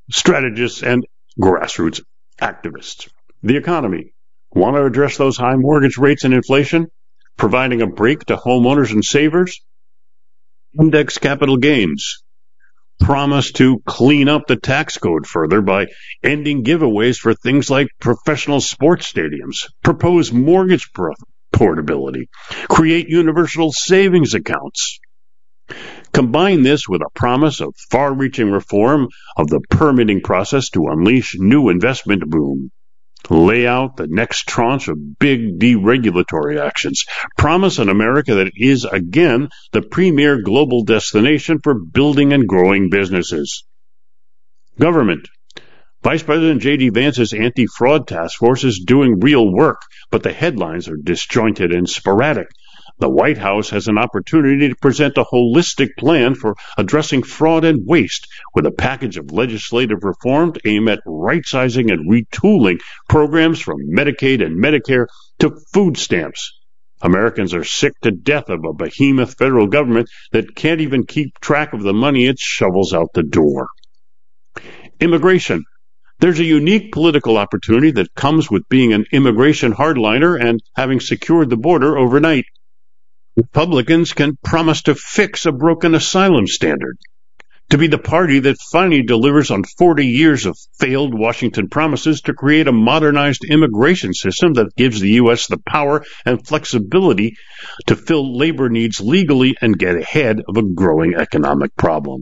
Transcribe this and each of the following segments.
strategists, and grassroots activists. The economy. Want to address those high mortgage rates and inflation? Providing a break to homeowners and savers? Index capital gains. Promise to clean up the tax code further by ending giveaways for things like professional sports stadiums. Propose mortgage portability. Create universal savings accounts. Combine this with a promise of far-reaching reform of the permitting process to unleash new investment boom. Lay out the next tranche of big deregulatory actions. Promise an America that is, again, the premier global destination for building and growing businesses. Government. Vice President J.D. Vance's anti-fraud task force is doing real work, but the headlines are disjointed and sporadic. The White House has an opportunity to present a holistic plan for addressing fraud and waste with a package of legislative reform aimed at right-sizing and retooling programs from Medicaid and Medicare to food stamps. Americans are sick to death of a behemoth federal government that can't even keep track of the money it shovels out the door. Immigration. There's a unique political opportunity that comes with being an immigration hardliner and having secured the border overnight. Republicans can promise to fix a broken asylum standard, to be the party that finally delivers on 40 years of failed Washington promises to create a modernized immigration system that gives the U.S. the power and flexibility to fill labor needs legally and get ahead of a growing economic problem.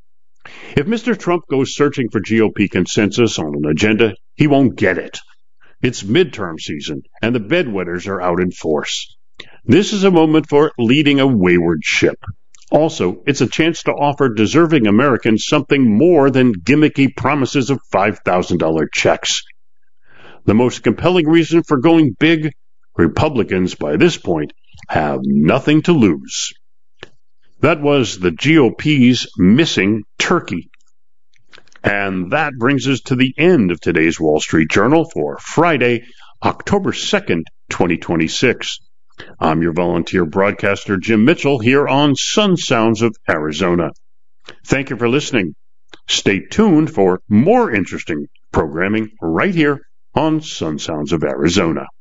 If Mr. Trump goes searching for GOP consensus on an agenda, he won't get it. It's midterm season, and the bedwetters are out in force. This is a moment for leading a wayward ship. Also, it's a chance to offer deserving Americans something more than gimmicky promises of $5,000 checks. The most compelling reason for going big? Republicans, by this point, have nothing to lose. That was the GOP's missing turkey. And that brings us to the end of today's Wall Street Journal for Friday, October 2nd, 2026. I'm your volunteer broadcaster, Jim Mitchell, here on Sun Sounds of Arizona. Thank you for listening. Stay tuned for more interesting programming right here on Sun Sounds of Arizona.